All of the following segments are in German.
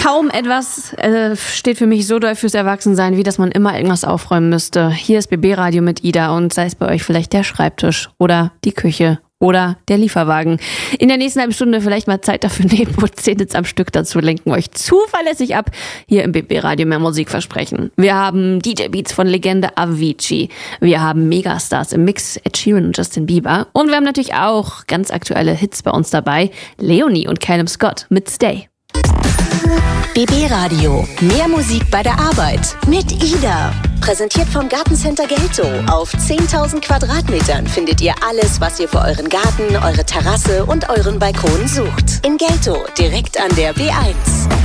Kaum etwas steht für mich so doll fürs Erwachsensein, wie dass man immer irgendwas aufräumen müsste. Hier ist BB Radio mit Ida und sei es bei euch vielleicht der Schreibtisch oder die Küche oder der Lieferwagen. In der nächsten halben Stunde vielleicht mal Zeit dafür nehmen und 10 Hits am Stück dazu lenken euch zuverlässig ab. Hier im BB Radio mehr Musik versprechen. Wir haben DJ-Beats von Legende Avicii. Wir haben Megastars im Mix, Ed Sheeran und Justin Bieber. Und wir haben natürlich auch ganz aktuelle Hits bei uns dabei. Leonie und Callum Scott mit Stay. BB Radio. Mehr Musik bei der Arbeit. Mit Ida. Präsentiert vom Gartencenter Gelto. Auf 10.000 Quadratmetern findet ihr alles, was ihr für euren Garten, eure Terrasse und euren Balkon sucht. In Gelto, direkt an der B1.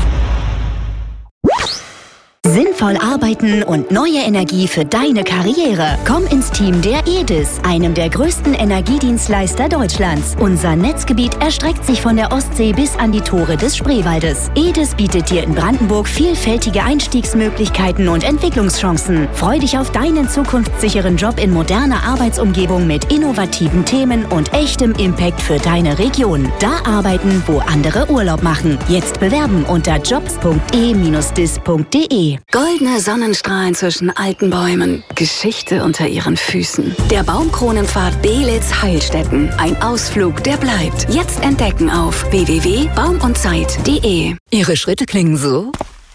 Sinnvoll arbeiten und neue Energie für deine Karriere. Komm ins Team der EDIS, einem der größten Energiedienstleister Deutschlands. Unser Netzgebiet erstreckt sich von der Ostsee bis an die Tore des Spreewaldes. EDIS bietet dir in Brandenburg vielfältige Einstiegsmöglichkeiten und Entwicklungschancen. Freu dich auf deinen zukunftssicheren Job in moderner Arbeitsumgebung mit innovativen Themen und echtem Impact für deine Region. Da arbeiten, wo andere Urlaub machen. Jetzt bewerben unter jobs.e-dis.de. Goldene Sonnenstrahlen zwischen alten Bäumen, Geschichte unter ihren Füßen. Der Baumkronenpfad Belitz-Heilstätten. Ein Ausflug, der bleibt. Jetzt entdecken auf www.baumundzeit.de. Ihre Schritte klingen so?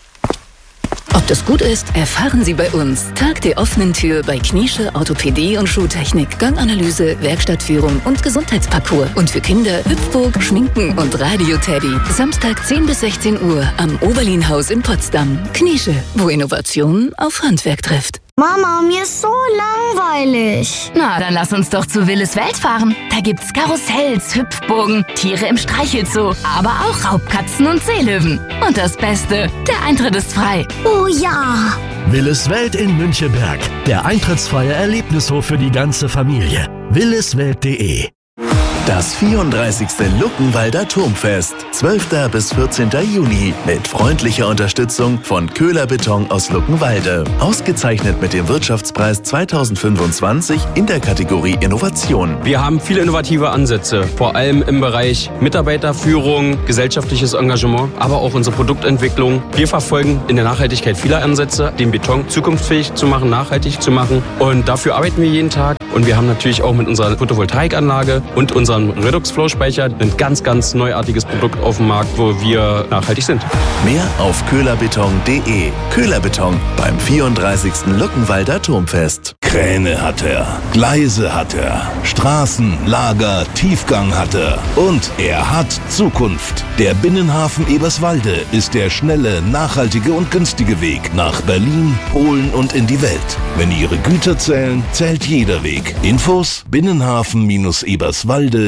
Ob das gut ist, erfahren Sie bei uns. Tag der offenen Tür bei Kniesche Orthopädie und Schuhtechnik, Ganganalyse, Werkstattführung und Gesundheitsparcours. Und für Kinder Hüpfburg, Schminken und Radio-Teddy. Samstag 10 bis 16 Uhr am Oberlinhaus in Potsdam. Kniesche, wo Innovation auf Handwerk trifft. Mama, mir ist so langweilig. Na, dann lass uns doch zu Willis Welt fahren. Da gibt's Karussells, Hüpfburgen, Tiere im Streichelzoo, aber auch Raubkatzen und Seelöwen. Und das Beste, der Eintritt ist frei. Oh ja. Willis Welt in Münchenberg. Der eintrittsfreie Erlebnishof für die ganze Familie. williswelt.de. Das 34. Luckenwalder Turmfest, 12. bis 14. Juni, mit freundlicher Unterstützung von Köhler Beton aus Luckenwalde. Ausgezeichnet mit dem Wirtschaftspreis 2025 in der Kategorie Innovation. Wir haben viele innovative Ansätze, vor allem im Bereich Mitarbeiterführung, gesellschaftliches Engagement, aber auch unsere Produktentwicklung. Wir verfolgen in der Nachhaltigkeit viele Ansätze, den Beton zukunftsfähig zu machen, nachhaltig zu machen. Und dafür arbeiten wir jeden Tag. Und wir haben natürlich auch mit unserer Photovoltaikanlage und unserem Redox-Flow-Speicher ein ganz neuartiges Produkt auf dem Markt, wo wir nachhaltig sind. Mehr auf köhlerbeton.de. Köhler Beton beim 34. Luckenwalder Turmfest. Kräne hat er, Gleise hat er, Straßen, Lager, Tiefgang hat er. Und er hat Zukunft. Der Binnenhafen Eberswalde ist der schnelle, nachhaltige und günstige Weg nach Berlin, Polen und in die Welt. Wenn Ihre Güter zählen, zählt jeder Weg. Infos: binnenhafen-eberswalde.de.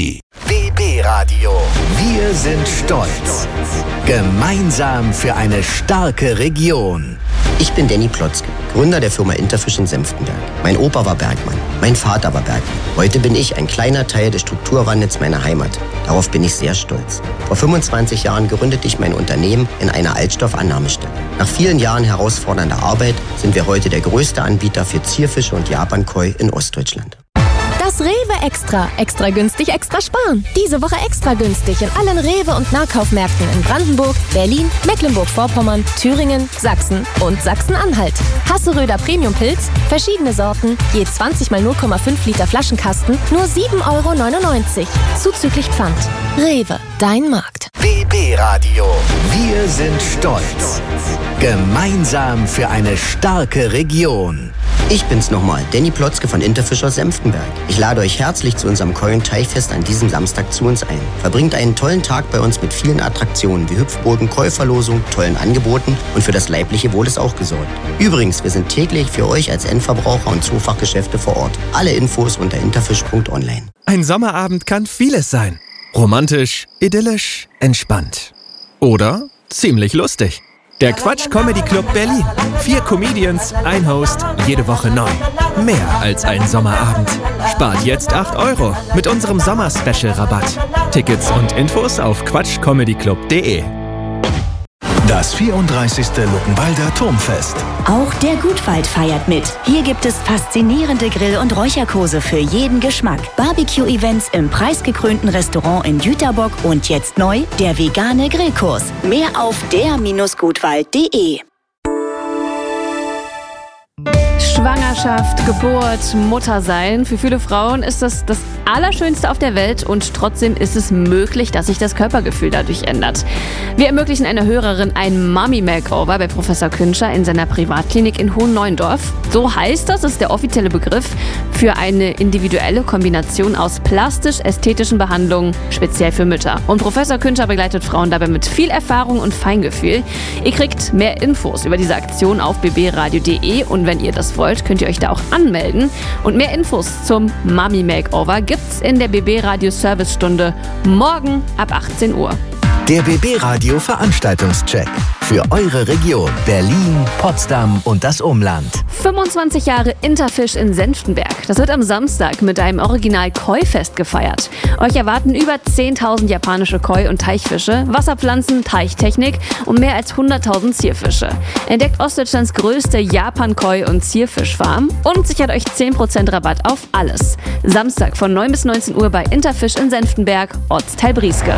BB Radio. Wir sind stolz. Gemeinsam für eine starke Region. Ich bin Danny Plotzke, Gründer der Firma Interfish in Senftenberg. Mein Opa war Bergmann, mein Vater war Bergmann. Heute bin ich ein kleiner Teil des Strukturwandels meiner Heimat. Darauf bin ich sehr stolz. Vor 25 Jahren gründete ich mein Unternehmen in einer Altstoffannahmestelle. Nach vielen Jahren herausfordernder Arbeit sind wir heute der größte Anbieter für Zierfische und Japankoi in Ostdeutschland. Das Rewe Extra. Extra günstig, extra sparen. Diese Woche extra günstig in allen Rewe- und Nahkaufmärkten in Brandenburg, Berlin, Mecklenburg-Vorpommern, Thüringen, Sachsen und Sachsen-Anhalt. Hasseröder Premium-Pilz, verschiedene Sorten, je 20 mal 0,5 Liter Flaschenkasten, nur 7,99 €. Zuzüglich Pfand. Rewe, dein Markt. BB Radio. Wir sind stolz. Gemeinsam für eine starke Region. Ich bin's nochmal, Danny Plotzke von Interfish aus Senftenberg. Ich lade euch herzlich zu unserem Koi- und Teichfest an diesem Samstag zu uns ein. Verbringt einen tollen Tag bei uns mit vielen Attraktionen wie Hüpfburgen, Koi-Verlosung, tollen Angeboten und für das leibliche Wohl ist auch gesorgt. Übrigens, wir sind täglich für euch als Endverbraucher und Zoofachgeschäfte vor Ort. Alle Infos unter interfish.online. Ein Sommerabend kann vieles sein. Romantisch, idyllisch, entspannt. Oder ziemlich lustig. Der Quatsch Comedy Club Berlin. 4 Comedians, ein Host, jede Woche neu. Mehr als ein Sommerabend. Spart jetzt 8 € mit unserem Sommer-Special-Rabatt. Tickets und Infos auf quatschcomedyclub.de. Das 34. Luckenwalder Turmfest. Auch der Gutwald feiert mit. Hier gibt es faszinierende Grill- und Räucherkurse für jeden Geschmack. Barbecue-Events im preisgekrönten Restaurant in Jüterbock und jetzt neu der vegane Grillkurs. Mehr auf der-gutwald.de. Schwangerschaft, Geburt, Muttersein. Für viele Frauen ist das das Allerschönste auf der Welt und trotzdem ist es möglich, dass sich das Körpergefühl dadurch ändert. Wir ermöglichen einer Hörerin ein Mummy-Makeover bei Professor Künscher in seiner Privatklinik in Hohenneuendorf. So heißt das, ist der offizielle Begriff für eine individuelle Kombination aus plastisch-ästhetischen Behandlungen, speziell für Mütter. Und Professor Künscher begleitet Frauen dabei mit viel Erfahrung und Feingefühl. Ihr kriegt mehr Infos über diese Aktion auf bbradio.de und wenn ihr das wollt, könnt ihr euch da auch anmelden. Und mehr Infos zum Mummy Makeover gibt's in der BB Radio Servicestunde morgen ab 18 Uhr. Der BB Radio Veranstaltungscheck für eure Region Berlin, Potsdam und das Umland. 25 Jahre Interfisch in Senftenberg. Das wird am Samstag mit einem Original-Koi-Fest gefeiert. Euch erwarten über 10.000 japanische Koi- und Teichfische, Wasserpflanzen, Teichtechnik und mehr als 100.000 Zierfische. Entdeckt Ostdeutschlands größte Japan-Koi- und Zierfischfarm und sichert euch 10% Rabatt auf alles. Samstag von 9 bis 19 Uhr bei Interfisch in Senftenberg, Ortsteil Brieske.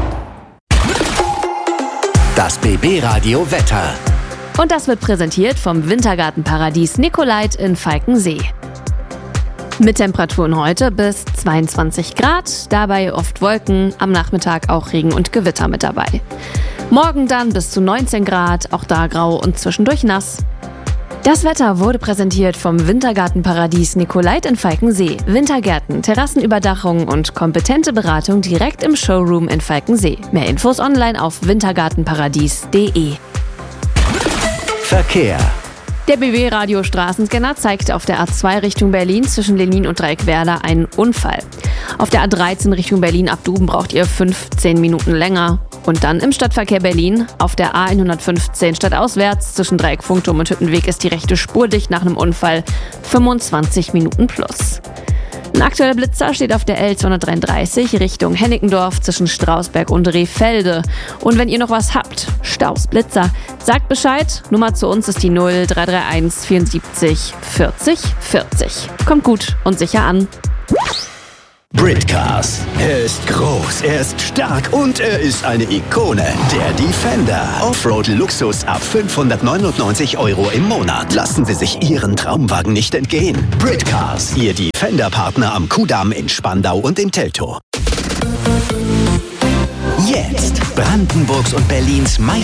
Das BB Radio Wetter. Und das wird präsentiert vom Wintergartenparadies Nikolait in Falkensee. Mit Temperaturen heute bis 22 Grad, dabei oft Wolken, am Nachmittag auch Regen und Gewitter mit dabei. Morgen dann bis zu 19 Grad, auch da grau und zwischendurch nass. Das Wetter wurde präsentiert vom Wintergartenparadies Nikolait in Falkensee. Wintergärten, Terrassenüberdachung und kompetente Beratung direkt im Showroom in Falkensee. Mehr Infos online auf wintergartenparadies.de. Verkehr. Der BB-Radio Straßenscanner zeigt auf der A2 Richtung Berlin zwischen Lelien und Dreieckwerder einen Unfall. Auf der A13 Richtung Berlin ab Duben braucht ihr 15 Minuten länger. Und dann im Stadtverkehr Berlin auf der A115 stadtauswärts zwischen Dreieck Funkturm und Hüttenweg ist die rechte Spur dicht nach einem Unfall. 25 Minuten plus. Ein aktueller Blitzer steht auf der L233 Richtung Hennickendorf zwischen Strausberg und Rehfelde. Und wenn ihr noch was habt, Staus, Blitzer, sagt Bescheid. Nummer zu uns ist die 0331 74 40 40. Kommt gut und sicher an. Britcars. Er ist groß, er ist stark und er ist eine Ikone. Der Defender. Offroad-Luxus ab 599 € im Monat. Lassen Sie sich Ihren Traumwagen nicht entgehen. Britcars. Ihr Defender-Partner am Kudamm in Spandau und in Teltow. Jetzt Brandenburgs und Berlins